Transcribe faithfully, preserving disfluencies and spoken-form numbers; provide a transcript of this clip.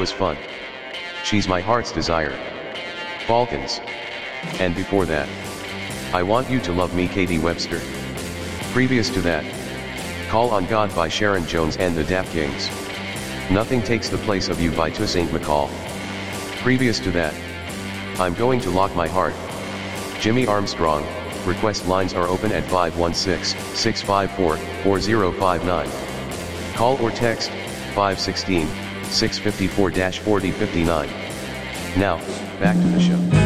was fun. She's my heart's desire. Falcons. And before that, I Want You to Love Me, Katie Webster. Previous to that, Call on God by Sharon Jones and the Dap Kings. Nothing Takes the Place of You by Toussaint McCall. Previous to that, I'm Going to Lock My Heart. Jimmy Armstrong. Request lines are open at five one six, six five four, four zero five nine. Call or text five one six, six five four, four zero five nine. Now, back to the show.